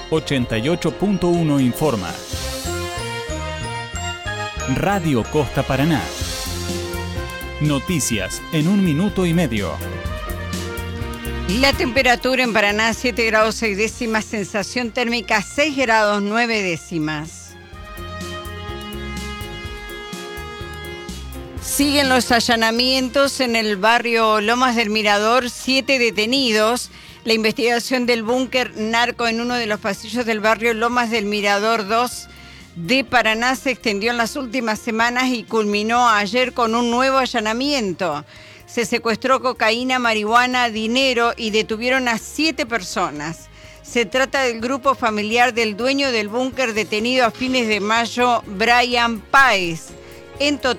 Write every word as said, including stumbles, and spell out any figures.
ochenta y ocho punto uno informa. Radio Costa Paraná. Noticias en un minuto y medio. La temperatura en Paraná siete grados seis décimas, sensación térmica seis grados nueve décimas. Siguen los allanamientos en el barrio Lomas del Mirador, siete detenidos. La investigación del búnker narco en uno de los pasillos del barrio Lomas del Mirador dos de Paraná se extendió en las últimas semanas y culminó ayer con un nuevo allanamiento. Se secuestró cocaína, marihuana, dinero y detuvieron a siete personas. Se trata del grupo familiar del dueño del búnker detenido a fines de mayo, Brian Páez. En total,